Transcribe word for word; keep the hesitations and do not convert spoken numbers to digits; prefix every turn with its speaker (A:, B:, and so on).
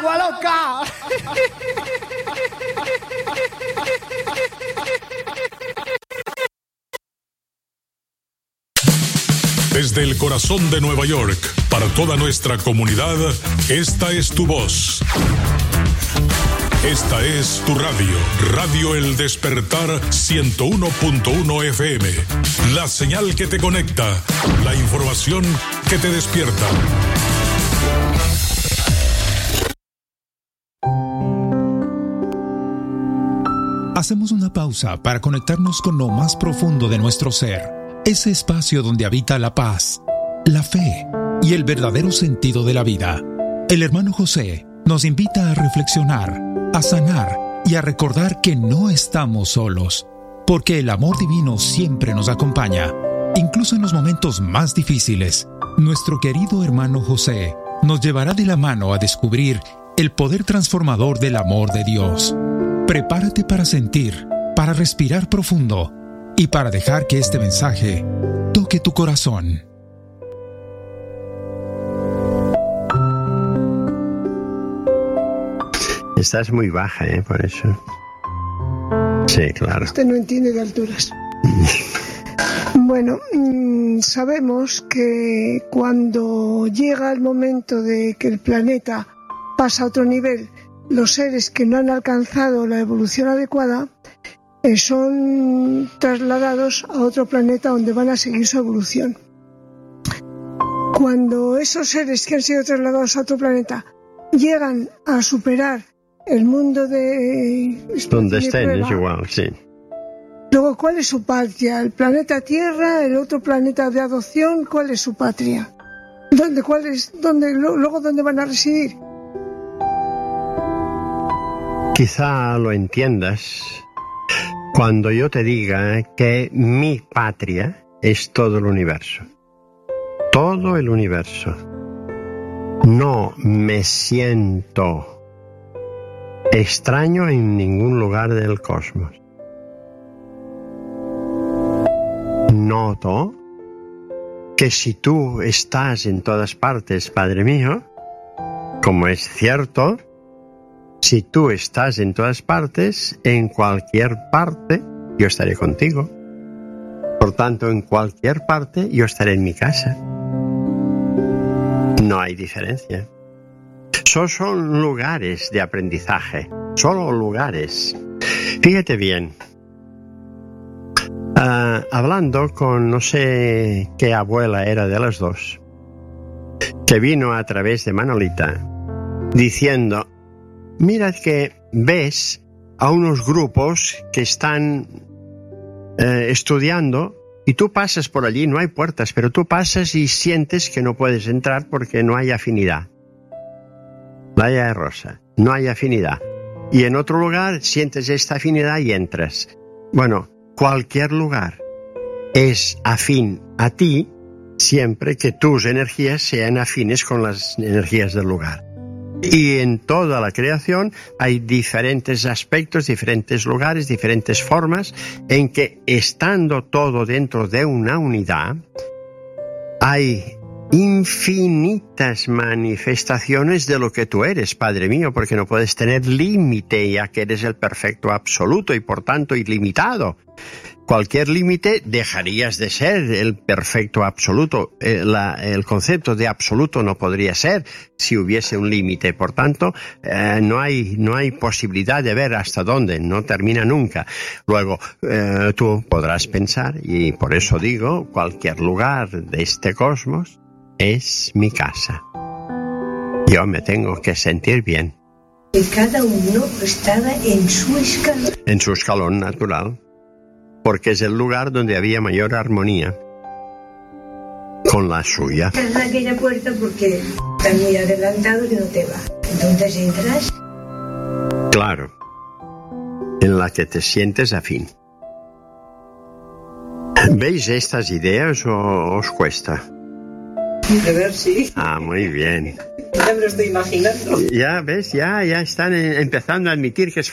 A: agua loca.
B: Desde el corazón de Nueva York, para toda nuestra comunidad, esta es tu voz. Esta es tu radio, Radio El Despertar ciento uno punto uno F M. La señal que te conecta, la información que te despierta.
C: Hacemos una pausa para conectarnos con lo más profundo de nuestro ser. Ese espacio donde habita la paz, la fe y el verdadero sentido de la vida. El hermano José nos invita a reflexionar, a sanar y a recordar que no estamos solos, porque el amor divino siempre nos acompaña, incluso en los momentos más difíciles. Nuestro querido hermano José nos llevará de la mano a descubrir el poder transformador del amor de Dios. Prepárate para sentir, para respirar profundo y para dejar que este mensaje toque tu corazón.
D: Estás muy baja, ¿eh? Por eso. Sí, claro.
E: Usted no entiende de alturas. Bueno, mmm, sabemos que cuando llega el momento de que el planeta pasa a otro nivel, los seres que no han alcanzado la evolución adecuada eh, son trasladados a otro planeta donde van a seguir su evolución. Cuando esos seres que han sido trasladados a otro planeta llegan a superar el mundo de...
D: Donde estén, es igual, sí.
E: Luego, ¿cuál es su patria? ¿El planeta Tierra? ¿El otro planeta de adopción? ¿Cuál es su patria? ¿Dónde, cuál es, dónde, luego, ¿dónde van a residir?
D: Quizá lo entiendas cuando yo te diga que mi patria es todo el universo. Todo el universo. No me siento extraño en ningún lugar del cosmos. Noto que si tú estás en todas partes, Padre mío, como es cierto, si tú estás en todas partes, en cualquier parte, yo estaré contigo. Por tanto, en cualquier parte, yo estaré en mi casa. No hay diferencia. Solo son lugares de aprendizaje, solo lugares. Fíjate bien, uh, hablando con no sé qué abuela era de las dos, que vino a través de Manolita, diciendo, mirad que ves a unos grupos que están eh, estudiando y tú pasas por allí, no hay puertas, pero tú pasas y sientes que no puedes entrar porque no hay afinidad. Vaya rosa, no hay afinidad. Y en otro lugar sientes esta afinidad y entras. Bueno, cualquier lugar es afín a ti siempre que tus energías sean afines con las energías del lugar. Y en toda la creación hay diferentes aspectos, diferentes lugares, diferentes formas en que, estando todo dentro de una unidad, hay infinitas manifestaciones de lo que tú eres, Padre mío, porque no puedes tener límite, ya que eres el perfecto absoluto y por tanto ilimitado. Cualquier límite dejarías de ser el perfecto absoluto. Eh, la, el concepto de absoluto no podría ser si hubiese un límite. Por tanto, eh, no hay, no hay posibilidad de ver hasta dónde, no termina nunca. Luego, eh, tú podrás pensar, y por eso digo, cualquier lugar de este cosmos es mi casa. Yo me tengo que sentir bien.
F: Y cada uno estaba en su escalón.
D: En su escalón natural. Porque es el lugar donde había mayor armonía con la suya.
F: Entras en aquella puerta porque estás muy adelantado y no te va. Entonces entras.
D: Claro. En la que te sientes afín. ¿Veis estas ideas o os cuesta?
F: A ver, sí.
D: Ah, muy bien.
F: Ya me lo estoy imaginando.
D: Ya ves, ya, ya están empezando a admitir que es